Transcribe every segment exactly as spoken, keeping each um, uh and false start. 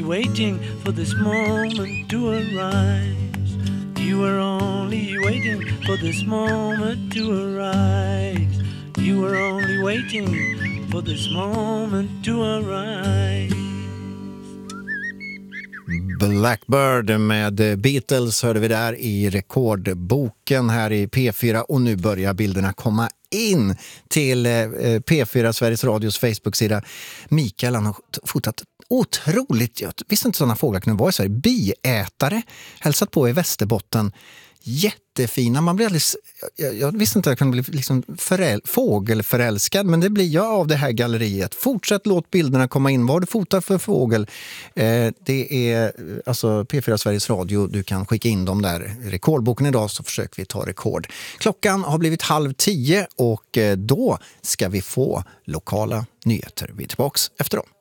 waiting for this moment to arise. You were only waiting for this moment to arise. You were only waiting for this moment to arise. Blackbird med Beatles hörde vi där i rekordboken här i P fyra, och nu börjar bilderna komma in till P fyra Sveriges Radios Facebook-sida. Mikael, han har fotat otroligt, jag visste inte sådana fåglar kunde vara i Sverige, biätare, hälsat på i Västerbotten. Jättefina, man blir alldeles, jag, jag visste inte att jag kunde bli liksom föräl, fågelförälskad, men det blir jag av det här galleriet. Fortsätt låt bilderna komma in, vad du fotar för fågel. Eh, det är alltså P fyra Sveriges Radio, du kan skicka in dem där. Rekordboken idag, så försöker vi ta rekord. Klockan har blivit halv tio och eh, då ska vi få lokala nyheter. Vi är tillbaks efter dem.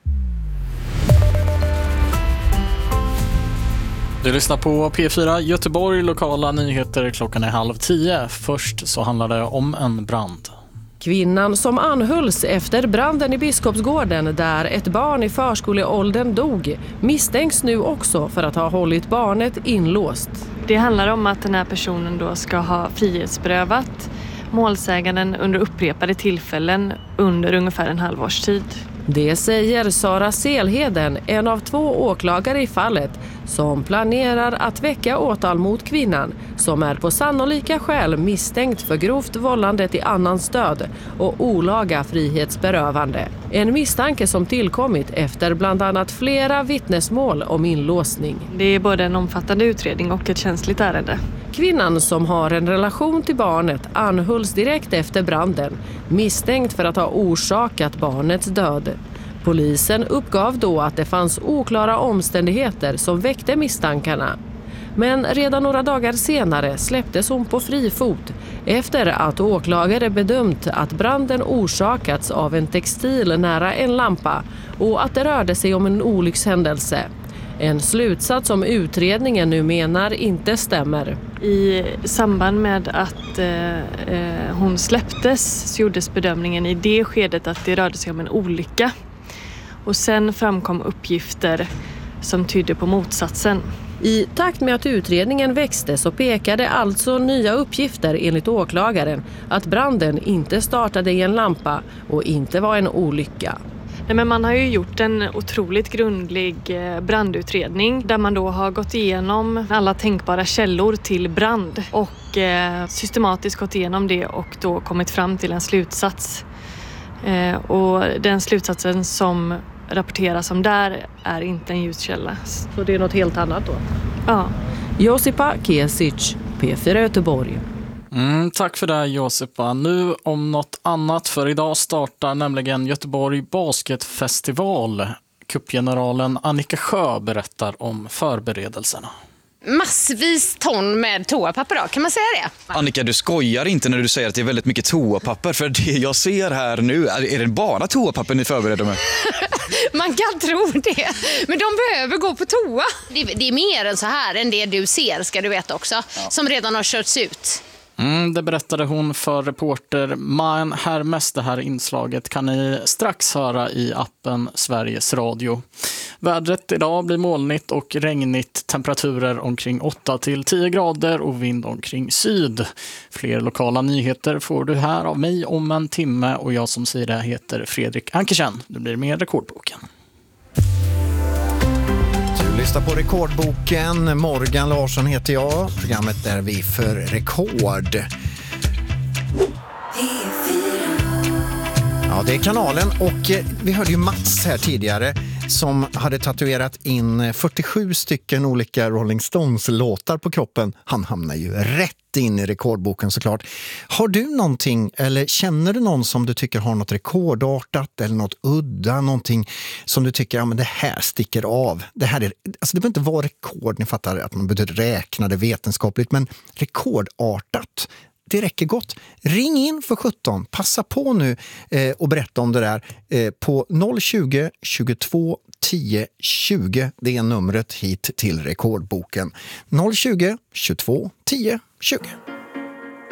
Du lyssnar på P fyra Göteborg, lokala nyheter. Klockan är halv tio. Först så handlar det om en brand. Kvinnan som anhölls efter branden i Biskopsgården, där ett barn i förskoleåldern dog, misstänks nu också för att ha hållit barnet inlåst. Det handlar om att den här personen då ska ha frihetsberövat målsäganden under upprepade tillfällen under ungefär en halvårs tid. Det säger Sara Selheden, en av två åklagare i fallet, som planerar att väcka åtal mot kvinnan som är på sannolika skäl misstänkt för grovt vållande till annans död och olaga frihetsberövande. En misstanke som tillkommit efter bland annat flera vittnesmål om inlåsning. Det är både en omfattande utredning och ett känsligt ärende. Kvinnan som har en relation till barnet anhölls direkt efter branden, misstänkt för att ha orsakat barnets död. Polisen uppgav då att det fanns oklara omständigheter som väckte misstankarna. Men redan några dagar senare släpptes hon på fri fot efter att åklagare bedömt att branden orsakats av en textil nära en lampa och att det rörde sig om en olyckshändelse. En slutsats som utredningen nu menar inte stämmer. I samband med att eh, hon släpptes så gjordes bedömningen i det skedet att det rörde sig om en olycka. Och sen framkom uppgifter som tydde på motsatsen. I takt med att utredningen växte så pekade alltså nya uppgifter enligt åklagaren att branden inte startade i en lampa och inte var en olycka. Nej, men man har ju gjort en otroligt grundlig brandutredning där man då har gått igenom alla tänkbara källor till brand och eh, systematiskt gått igenom det och då kommit fram till en slutsats. Eh, och den slutsatsen som rapporteras om där är inte en ljuskälla. Så det är något helt annat då? Ja. Josipa Kesic, P fyra Göteborg. Mm, tack för det, Josipa. Nu om något annat, för idag startar nämligen Göteborg Basketfestival. Cupgeneralen Annika Sjö berättar om förberedelserna. Massvis ton med toapapper då, kan man säga det? Annika, du skojar inte när du säger att det är väldigt mycket toapapper, för det jag ser här nu, är det bara toapapper ni förbereder med? Man kan tro det, men de behöver gå på toa. Det, det är mer än så här än det du ser, ska du veta också, ja. Som redan har körts ut. Mm, det berättade hon för reporter Man Hermes. Det här inslaget kan ni strax höra i appen Sveriges Radio. Vädret idag blir molnigt och regnigt. Temperaturer omkring åtta till tio grader och vind omkring syd. Fler lokala nyheter får du här av mig om en timme, och jag som säger det heter Fredrik Ankersen. Nu blir det mer Rekordboken. Lyssna på Rekordboken. Morgan Larsson heter jag. Programmet är vi för rekord. Ja, det är kanalen, och vi hörde ju Mats här tidigare som hade tatuerat in fyrtiosju stycken olika Rolling Stones-låtar på kroppen. Han hamnar ju rätt in i Rekordboken såklart. Har du någonting, eller känner du någon som du tycker har något rekordartat eller något udda, någonting som du tycker, ja men det här sticker av. Det här är, alltså det behöver inte vara rekord, ni fattar att man behöver räkna det vetenskapligt, men rekordartat, det räcker gott. Ring in för sjutton. Passa på nu eh, och berätta om det där eh, på noll tjugo, tjugotvå, tio, tjugo. Det är numret hit till Rekordboken. noll tjugo, tjugotvå, tio, tjugo.